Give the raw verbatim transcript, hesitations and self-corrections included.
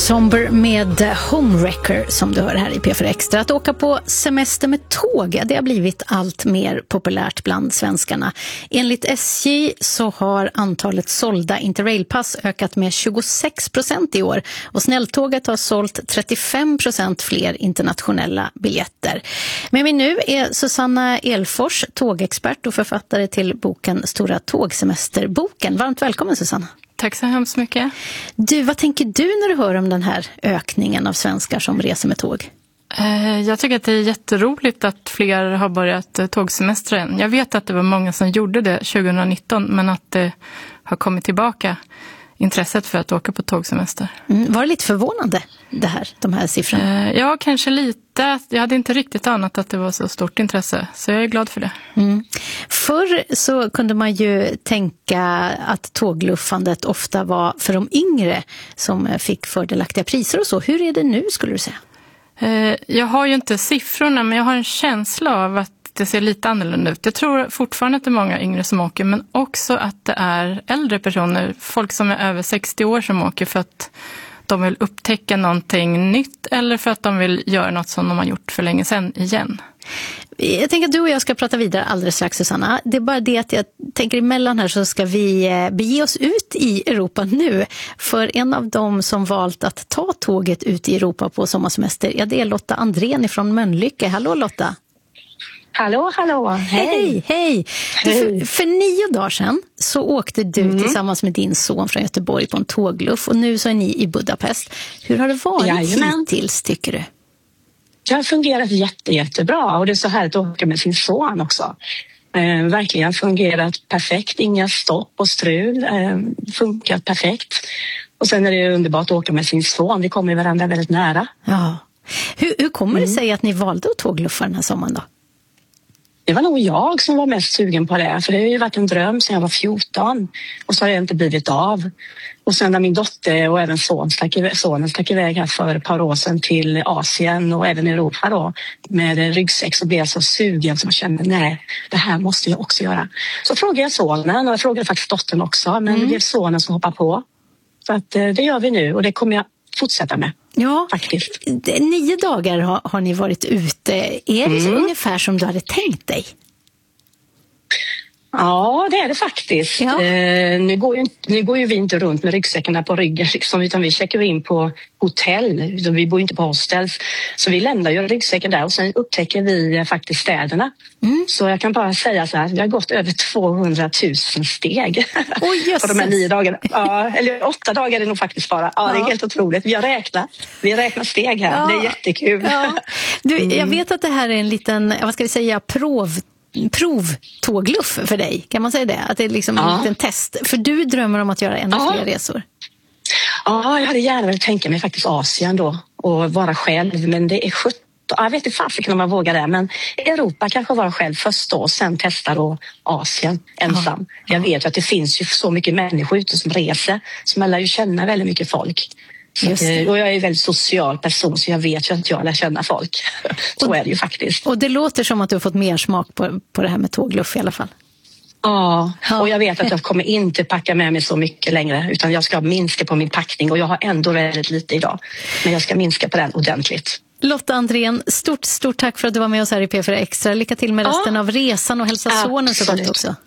Somber med Homewrecker som du hör här i P fyra Extra. Att åka på semester med tåg, det har blivit allt mer populärt bland svenskarna. Enligt S J så har antalet sålda Interrailpass ökat med tjugosex procent i år och snälltåget har sålt trettiofem procent fler internationella biljetter. Med mig nu är Susanna Elfors, tågexpert och författare till boken Stora tågsemesterboken. Varmt välkommen Susanna. Tack så hemskt mycket. Du, vad tänker du när du hör om den här ökningen av svenskar som reser med tåg? Jag tycker att det är jätteroligt att fler har börjat tågsemestra än. Jag vet att det var många som gjorde det tjugonitton, men att det har kommit tillbaka intresset för att åka på tågsemester. Mm, var det lite förvånande det här, de här siffrorna? Ja, kanske lite. Jag hade inte riktigt annat att det var så stort intresse, så jag är glad för det. Mm. Förr så kunde man ju tänka att tågluffandet ofta var för de yngre som fick fördelaktiga priser och så. Hur är det nu skulle du säga? Jag har ju inte siffrorna, men jag har en känsla av att det ser lite annorlunda ut. Jag tror fortfarande att det är många yngre som åker, men också att det är äldre personer, folk som är över sextio år som åker för att de vill upptäcka någonting nytt eller för att de vill göra något som de har gjort för länge sedan igen. Jag tänker att du och jag ska prata vidare alldeles strax, Susanna. Det är bara det att jag tänker emellan här så ska vi bege oss ut i Europa nu. För en av dem som valt att ta tåget ut i Europa på sommarsemester, ja, det är Lotta Andrén från Mölnlycke. Hallå Lotta! Hallå, hallå. Hej. Hej, hej. Du, för, för nio dagar sedan så åkte du mm. tillsammans med din son från Göteborg på en tågluff och nu så är ni i Budapest. Hur har det varit Jajamän. hittills tycker du? Det har fungerat jätte, jättebra och det är så härligt att åka med sin son också. Eh, verkligen fungerat perfekt, inga stopp och strul, eh, funkat perfekt. Och sen är det underbart att åka med sin son, vi kommer varandra väldigt nära. Ja. Hur, hur kommer det sig att ni valde att tågluffa den här sommaren då? Det var nog jag som var mest sugen på det. För det har ju varit en dröm sedan jag var fjorton. Och så har det inte blivit av. Och sen när min dotter och även son stack iväg, sonen stack iväg här för ett par år sedan till Asien och även Europa då. Med ryggsäck så blev jag så sugen som jag kände, nej, det här måste jag också göra. Så frågade jag sonen och jag frågade faktiskt dottern också. Men mm. det blev sonen som hoppade på. Så att det gör vi nu och det kommer jag fortsätta med. Ja, faktiskt. Nio dagar har, har ni varit ute. Är det mm. så ungefär som du hade tänkt dig? Ja, det är det faktiskt. Ja. Eh, nu, går ju, nu går ju vi inte runt med ryggsäckarna på ryggen liksom, utan vi checkar in på hotell. Vi bor inte på hostels. Så vi lämnar ju ryggsäcken där och sen upptäcker vi faktiskt städerna. Mm. Så jag kan bara säga så här, vi har gått över tvåhundratusen steg oh, på de här nio dagarna. Ja, eller åtta dagar är det nog faktiskt bara. Ja, det är helt otroligt. Vi har räknat. Vi har räknat steg här. Ja. Det är jättekul. Ja. Du, jag vet att det här är en liten, vad ska vi säga, prov provtågluff för dig, kan man säga det? Att det är liksom ja. en liten test. För du drömmer om att göra ännu ja. fler resor. Ja, jag hade gärna velat tänka mig faktiskt Asien då och vara själv, men det är sjutton. Jag vet inte fasiken om man vågar det, men Europa kanske vara själv först då och sen testa då Asien ensam. Ja. Jag vet ju att det finns ju så mycket människor ute som reser, så man lär ju känna väldigt mycket folk. Just det. Och jag är en väldigt social person så jag vet ju att jag lär känna folk. Så och, är det ju faktiskt. Och det låter som att du har fått mer smak på, på det här med tågluff i alla fall. Ja, och jag vet att jag kommer inte packa med mig så mycket längre utan jag ska minska på min packning och jag har ändå väldigt lite idag. Men jag ska minska på den ordentligt. Lotta Andrén, stort, stort tack för att du var med oss här i P fyra Extra. Lycka till med resten ja. av resan och hälsa sonen så gott också.